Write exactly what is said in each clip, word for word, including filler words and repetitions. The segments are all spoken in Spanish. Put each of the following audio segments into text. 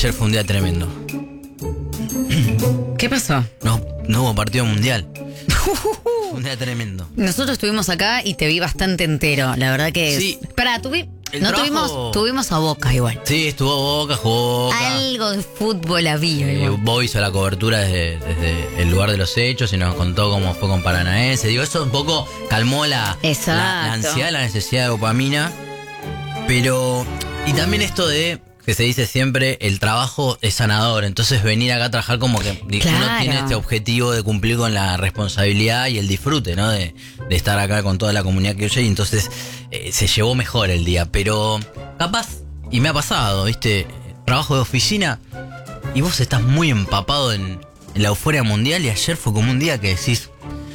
ayer fue un día tremendo. ¿Qué pasó? No, no hubo partido mundial. Fue un día tremendo. Nosotros estuvimos acá y te vi bastante entero. La verdad que... Sí. Pará, tuvi... El no trabajo... tuvimos, tuvimos a Boca igual. Sí, estuvo Boca, jugó Boca. Algo de fútbol había Eh, igual. Bob hizo la cobertura desde, desde el lugar de los hechos y nos contó cómo fue con Paranaense. Digo, eso un poco calmó la, la, la ansiedad, la necesidad de dopamina. Pero, y también esto de, que se dice siempre, el trabajo es sanador. Entonces venir acá a trabajar como que Claro. uno tiene este objetivo de cumplir con la responsabilidad y el disfrute, ¿no? De, de estar acá con toda la comunidad que oye. Y entonces eh, se llevó mejor el día. Pero capaz, y me ha pasado, ¿viste? Trabajo de oficina y vos estás muy empapado en, en la euforia mundial y ayer fue como un día que decís,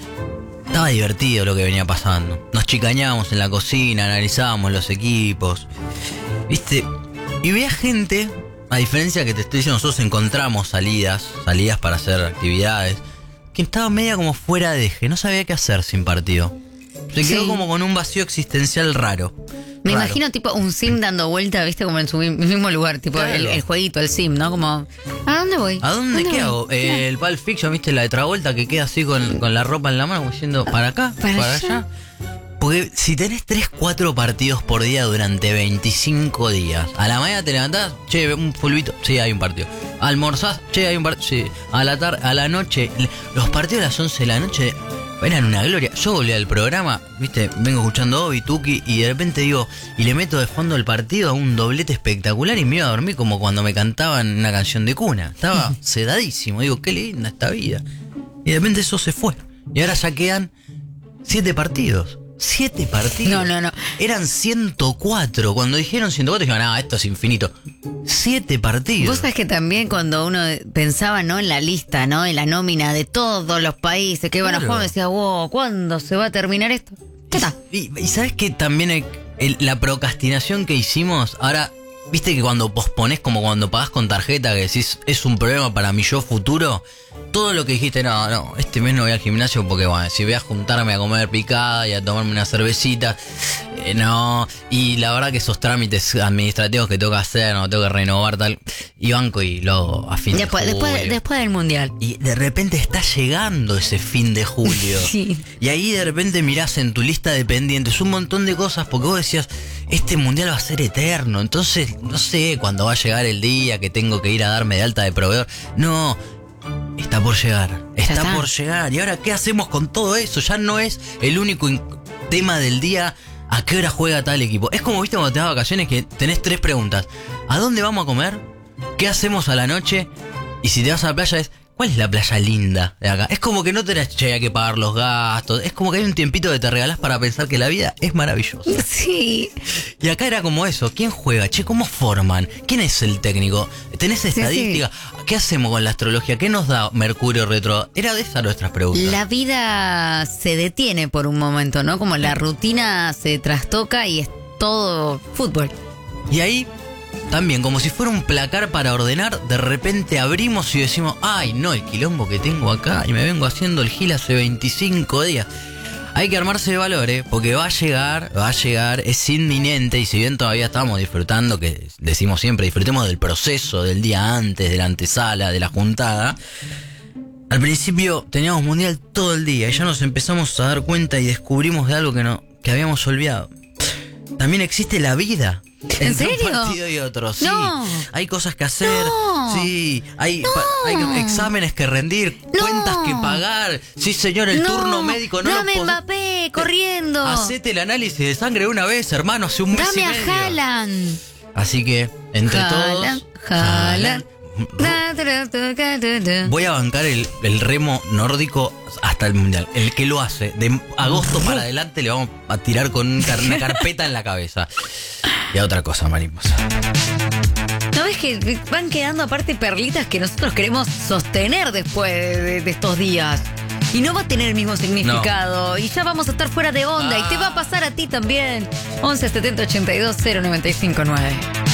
estaba divertido lo que venía pasando. Nos chicañábamos en la cocina, analizábamos los equipos, ¿viste? Y veía gente, a diferencia que te estoy diciendo, nosotros encontramos salidas, salidas para hacer actividades, que estaba media como fuera de eje, no sabía qué hacer sin partido. Se quedó Sí. como con un vacío existencial raro. Me Raro. imagino tipo un sim dando vuelta, viste, como en su mi- mismo lugar, tipo Claro. el, el jueguito, el sim, ¿no? Como, ¿a dónde voy? ¿A dónde qué voy? hago? Eh, el Pulp Fiction, ¿viste? La de Travolta que queda así con, con la ropa en la mano, como diciendo, ¿para acá? ¿Para ¿Para, allá? allá? Porque si tenés tres, cuatro partidos por día durante veinticinco días, a la mañana te levantás, che, un fulbito, sí, hay un partido. Almorzás, che, hay un partido, sí. A la tarde, a la noche, los partidos a las once de la noche eran una gloria. Yo volví al programa, viste, vengo escuchando Obi, Tuki, y de repente digo, y le meto de fondo el partido a un doblete espectacular y me iba a dormir como cuando me cantaban una canción de cuna. Estaba sedadísimo, digo, qué linda esta vida. Y de repente eso se fue. Y ahora ya quedan siete partidos. Siete partidos. No, no, no. Eran ciento cuatro. Cuando dijeron ciento cuatro, dijeron, ah, esto es infinito. Siete partidos. Vos sabés que también cuando uno pensaba, ¿no? En la lista, ¿no? En la nómina de todos los países que iban a Claro. jugar, decía, wow, ¿cuándo se va a terminar esto? ¿Qué está? Y, y sabes que también el- el- la procrastinación que hicimos, ahora, viste que cuando posponés, como cuando pagás con tarjeta, que decís, es un problema para mi yo futuro, todo lo que dijiste, no, no, este mes no voy al gimnasio porque, bueno, si voy a juntarme a comer picada y a tomarme una cervecita, eh, no, y la verdad que esos trámites administrativos que tengo que hacer, no tengo que renovar tal, y banco y lo hago a fin Después, de julio. después, después del mundial. Y de repente está llegando ese fin de julio. Sí. Y ahí de repente mirás en tu lista de pendientes un montón de cosas porque vos decías, este mundial va a ser eterno. Entonces, no sé cuándo va a llegar el día que tengo que ir a darme de alta de proveedor. No, está por llegar. Está, está. por llegar. ¿Y ahora qué hacemos con todo eso? Ya no es el único in- tema del día. ¿A qué hora juega tal equipo? Es como, viste, cuando te das vacaciones que tenés tres preguntas. ¿A dónde vamos a comer? ¿Qué hacemos a la noche? Y si te vas a la playa es, ¿cuál es la playa linda de acá? Es como que no tenés, che, hay que pagar los gastos. Es como que hay un tiempito que te regalás para pensar que la vida es maravillosa. Sí. Y acá era como eso. ¿Quién juega? Che, ¿cómo forman? ¿Quién es el técnico? ¿Tenés estadística? ¿Qué hacemos con la astrología? ¿Qué nos da Mercurio retro? Era de esas nuestras preguntas. La vida se detiene por un momento, ¿no? Como la rutina se trastoca y es todo fútbol. Y ahí, también, como si fuera un placar para ordenar, de repente abrimos y decimos, ay, no, el quilombo que tengo acá y me vengo haciendo el gil hace veinticinco días. Hay que armarse de valor, ¿eh? Porque va a llegar, va a llegar, es inminente y si bien todavía estamos disfrutando, que decimos siempre, disfrutemos del proceso, del día antes, de la antesala, de la juntada. Al principio teníamos mundial todo el día y ya nos empezamos a dar cuenta y descubrimos de algo que, no, que habíamos olvidado. También existe la vida. ¿En Entre serio? un partido y otro, sí. No. Hay cosas que hacer, No. sí. Hay, No. pa- hay exámenes que rendir, No. cuentas que pagar. Sí, señor, el No, turno médico no dame lo podés- Mbappé, corriendo. Hacete el análisis de sangre una vez, hermano, hace un mes Dame y a medio. Haaland. Así que, entre Haaland, todos... Haaland. Haaland. Voy a bancar el, el remo nórdico hasta el mundial. El que lo hace, de agosto para adelante le vamos a tirar con un car- una carpeta en la cabeza. Y a otra cosa, mariposa. ¿No ves que van quedando aparte perlitas que nosotros queremos sostener después de, de estos días? Y no va a tener el mismo significado. Y ya vamos a estar fuera de onda. Ah. Y te va a pasar a ti también. once setenta ochenta y dos cero noventa y cinco nueve.